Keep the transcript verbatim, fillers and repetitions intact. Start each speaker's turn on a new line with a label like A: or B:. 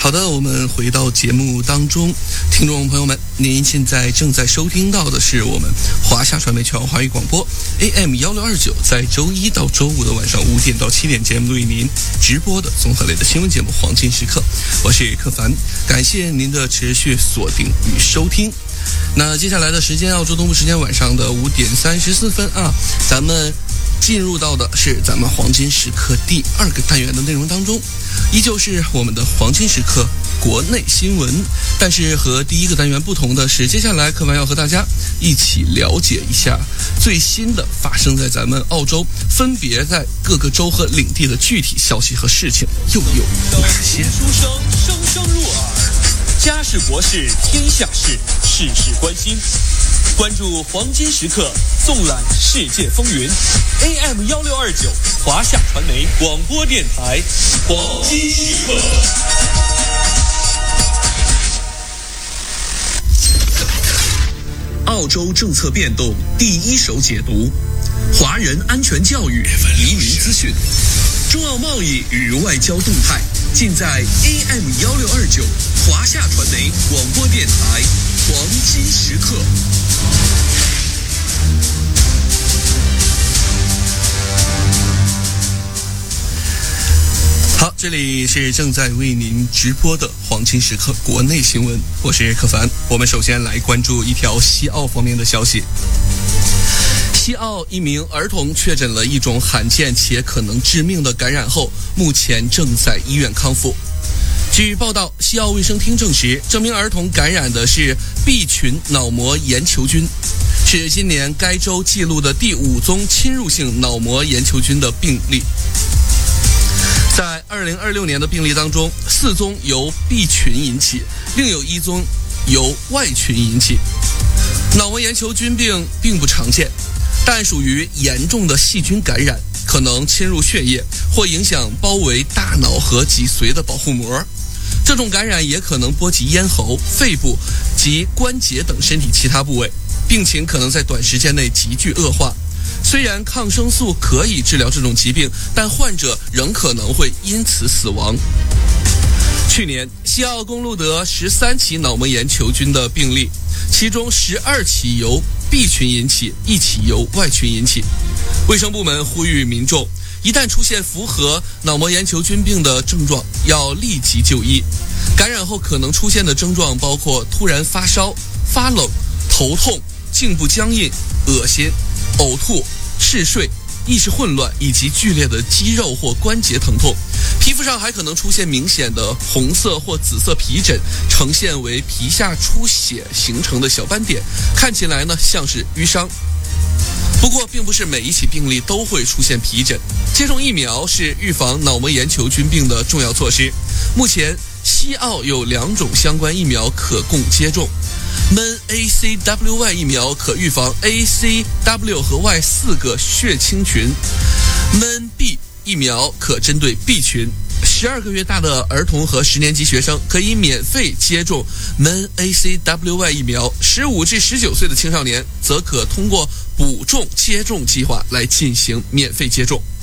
A: 好的，我们回到节目当中，听众朋友们，您现在正在收听到的是我们华夏传媒全华语广播 A M 一六二九，在周一到周五的晚上五点到七点节目为您直播的综合类的新闻节目《黄金时刻》，我是柯凡，感谢您的持续锁定与收听。那接下来的时间，澳洲东部时间晚上的五点三十四分啊，咱们进入到的是咱们黄金时刻第二个单元的内容当中，依旧是我们的黄金时刻国内新闻。但是和第一个单元不同的是，接下来柯凡要和大家一起了解一下最新的发生在咱们澳洲分别在各个州和领地的具体消息和事情又有哪些。
B: 出生声声入耳，家事国事天下事，事事关心。关注黄金时刻，纵览世界风云。A M 一六二九，华夏传媒广播电台，黄金时刻。
C: 澳洲政策变动第一手解读，华人安全教育、移民资讯，中澳贸易与外交动态，尽在 A M 一六二九华夏传媒广播电台黄金时刻。
A: 好，这里是正在为您直播的黄金时刻国内新闻，我是柯凡。我们首先来关注一条西澳方面的消息。西澳一名儿童确诊了一种罕见且可能致命的感染后，目前正在医院康复。据报道，西澳卫生厅证实，这名儿童感染的是 B 群脑膜炎球菌，是今年该州记录的第五宗侵入性脑膜炎球菌的病例。在二零二六年的病例当中，四宗由 B 群引起，另有一宗由 Y 群引起。脑膜炎球菌病并不常见，但属于严重的细菌感染，可能侵入血液或影响包围大脑和脊髓的保护膜。这种感染也可能波及咽喉、肺部及关节等身体其他部位，病情可能在短时间内急剧恶化。虽然抗生素可以治疗这种疾病，但患者仍可能会因此死亡。去年，西澳公路得十三起脑膜炎球菌的病例，其中十二起由 B 群引起，一起由 Y 群引起。卫生部门呼吁民众，一旦出现符合脑膜炎球菌病的症状，要立即就医。感染后可能出现的症状包括突然发烧、发冷、头痛、颈部僵硬、恶心、呕吐、嗜睡、意识混乱以及剧烈的肌肉或关节疼痛。皮肤上还可能出现明显的红色或紫色皮疹，呈现为皮下出血形成的小斑点，看起来呢像是淤伤。不过并不是每一起病例都会出现皮疹。接种疫苗是预防脑膜炎球菌病的重要措施。目前西澳有两种相关疫苗可供接种。M E N A C W Y 疫苗可预防 A C W 和 Y 四个血清群。M E N B 疫苗可针对 B 群。十二个月大的儿童和十年级学生可以免费接种 M E N A C W Y 疫苗，十五至十九岁的青少年则可通过补种接种计划来进行免费接种。